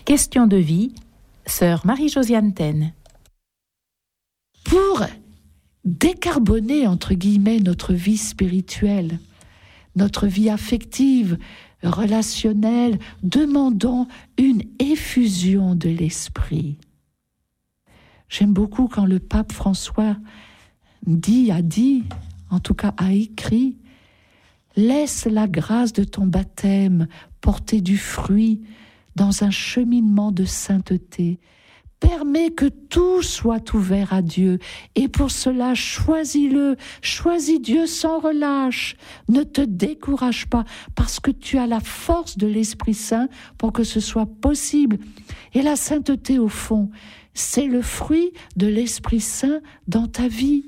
Question de vie, sœur Marie-Josiane Taine. Pour décarboner, entre guillemets, notre vie spirituelle, notre vie affective, relationnelle, demandons une effusion de l'esprit. J'aime beaucoup quand le pape François a dit, en tout cas a écrit, « Laisse la grâce de ton baptême porter du fruit dans un cheminement de sainteté. Permets que tout soit ouvert à Dieu. Et pour cela, choisis-le. Choisis Dieu sans relâche. Ne te décourage pas parce que tu as la force de l'Esprit Saint pour que ce soit possible. » Et la sainteté, au fond, c'est le fruit de l'Esprit Saint dans ta vie.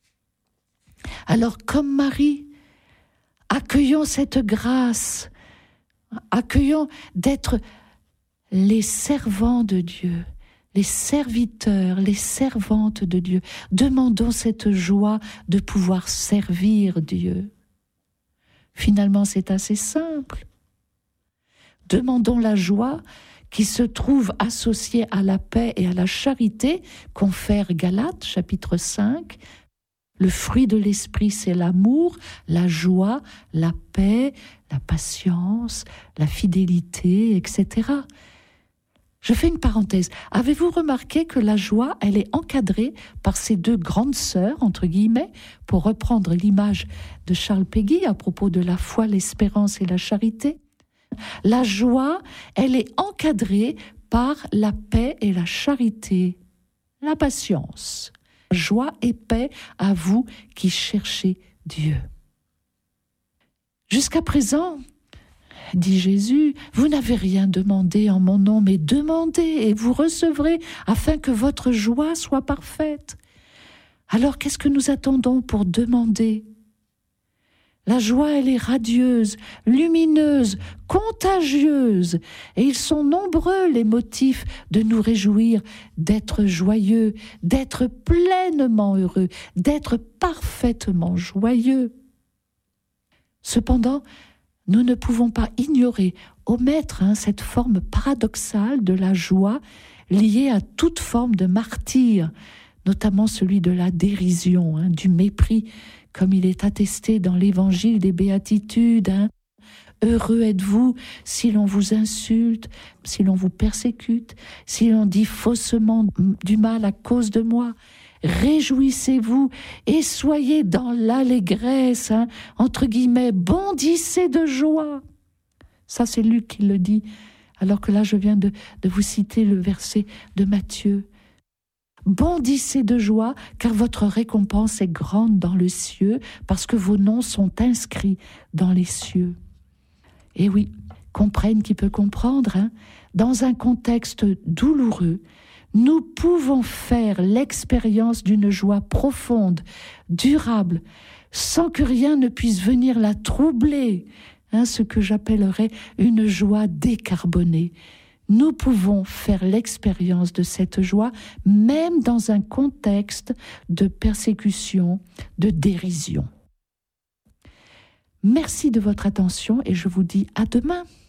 Alors, comme Marie, accueillons cette grâce. Accueillons d'être les servants de Dieu, les serviteurs, les servantes de Dieu. Demandons cette joie de pouvoir servir Dieu. Finalement, c'est assez simple. Demandons la joie qui se trouve associée à la paix et à la charité, confère Galates, chapitre 5. Le fruit de l'esprit, c'est l'amour, la joie, la paix, la patience, la fidélité, etc. Je fais une parenthèse. Avez-vous remarqué que la joie, elle est encadrée par ces deux grandes sœurs, entre guillemets, pour reprendre l'image de Charles Péguy à propos de la foi, l'espérance et la charité? La joie, elle est encadrée par la paix et la charité, la patience. Joie et paix à vous qui cherchez Dieu. Jusqu'à présent, dit Jésus, vous n'avez rien demandé en mon nom, mais demandez et vous recevrez afin que votre joie soit parfaite. Alors qu'est-ce que nous attendons pour demander? La joie, elle est radieuse, lumineuse, contagieuse, et ils sont nombreux les motifs de nous réjouir, d'être joyeux, d'être pleinement heureux, d'être parfaitement joyeux. Cependant, nous ne pouvons pas ignorer, omettre cette forme paradoxale de la joie liée à toute forme de martyre, notamment celui de la dérision, du mépris, comme il est attesté dans l'évangile des béatitudes. Heureux êtes-vous si l'on vous insulte, si l'on vous persécute, si l'on dit faussement du mal à cause de moi. Réjouissez-vous et soyez dans l'allégresse, entre guillemets, bondissez de joie. Ça, c'est Luc qui le dit, alors que là, je viens de vous citer le verset de Matthieu. Bondissez de joie, car votre récompense est grande dans le ciel, parce que vos noms sont inscrits dans les cieux. Et oui, comprenne qui peut comprendre, dans un contexte douloureux, nous pouvons faire l'expérience d'une joie profonde, durable, sans que rien ne puisse venir la troubler, ce que j'appellerais une joie décarbonée. Nous pouvons faire l'expérience de cette joie, même dans un contexte de persécution, de dérision. Merci de votre attention et je vous dis à demain.